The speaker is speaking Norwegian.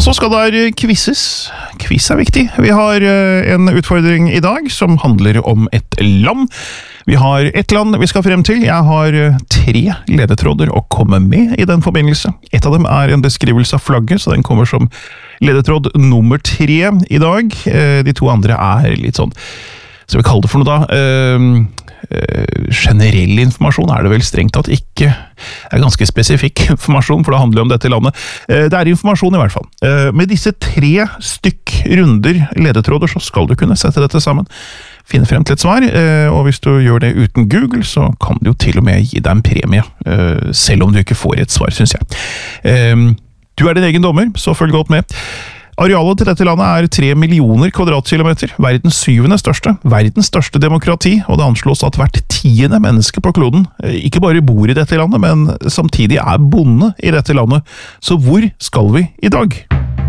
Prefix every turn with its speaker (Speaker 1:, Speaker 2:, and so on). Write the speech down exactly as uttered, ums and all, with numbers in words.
Speaker 1: Og så skal det quizzes. Quiz er viktig. Vi har en utfordring i dag som handler om et land. Vi har et land vi skal frem til. Jeg har tre ledetråder å komme med i den forbindelse. Et av dem er en beskrivelse av flagget, så den kommer som ledetråd nummer tre i dag. De to andre er litt sånn, så vi kaller det for noe da, uh, uh, generell informasjon er det vel strengt tatt ikke, det er ganske spesifikk informasjon, for det handler om dette landet. Uh, det er informasjon i hvert fall. Uh, med disse tre stykk runder ledetråder, så skal du kunne sette dette sammen, finne frem til et svar, uh, og hvis du gjør det uten Google, så kan du jo til og med gi deg en premie, uh, selv om du ikke får et svar, synes jeg. Uh, du er din egen dommer, så følg godt med. Arealet til dette landet er tre millioner kvadratkilometer, verdens syvende største, verdens største demokrati, og det anslås at hvert tiende menneske på kloden ikke bare bor i dette landet, men samtidig er bonde i dette landet. Så hvor skal vi i dag?